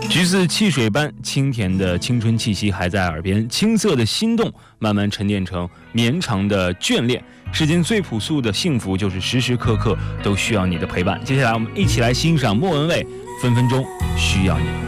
橘子汽水般清甜的青春气息还在耳边，青涩的心动慢慢沉淀成绵长的眷恋。世间最朴素的幸福，就是时时刻刻都需要你的陪伴。接下来我们一起来欣赏莫文蔚《分分钟需要你》。